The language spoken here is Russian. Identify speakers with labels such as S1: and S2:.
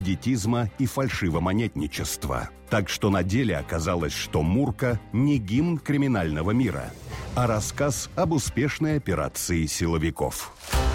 S1: бандитизма и фальшивомонетничества. Так что на деле оказалось, что «Мурка» не гимн криминального мира, а рассказ об успешной операции силовиков.